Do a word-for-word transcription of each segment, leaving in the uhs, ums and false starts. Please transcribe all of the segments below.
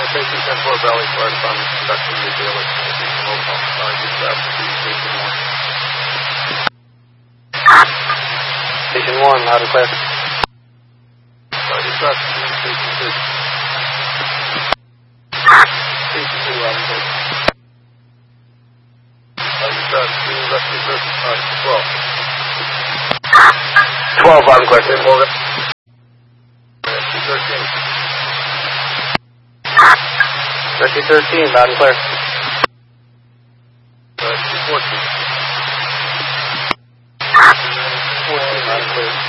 Station ten four Valley Fire Department conducting the daily station roll call. Sorry, dispatch to Station one. Station one, loud and clear. Sorry, dispatch to Station two. Station two, loud and clear. Sorry, dispatch to Rescue Service. Sorry, twelve. twelve, loud and clear. Station Morgan. Rescue thirteen. Rescue thirteen, loud and clear. Rescue fourteen. fourteen, loud and clear.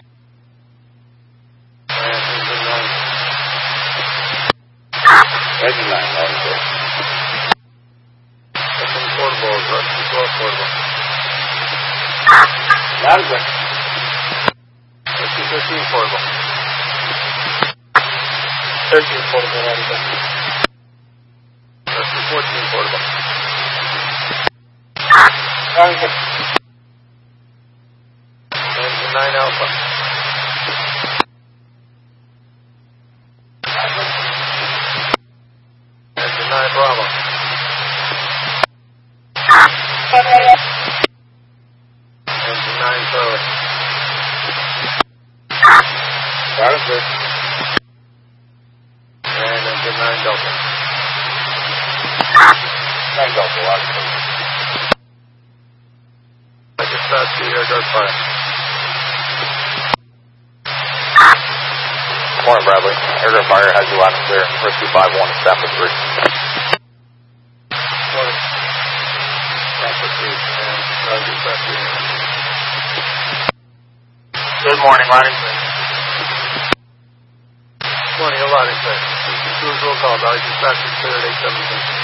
And engine nine. Engine nine, loud and clear. Engine portable, rescue twelve portable. Loud and clear. Rescue thirteen portable. thirteen portable, loud and clear. Rescue fourteen portable. Loud and clear. Engine nine Alpha. Engine nine Bravo. Engine nine Charlie. Loud and clear. And engine nine Delta. nine Delta, loud and clear. I dispatch the air guard fire. Morning, Bradley. Airgun Fire has you loud and clear. Rescue five one, staff with three. Morning. Alpha three. And I dispatch the Good morning, loud and clear. Morning, you're loud and clear. This is roll call. I dispatch the clear at eight seventeen.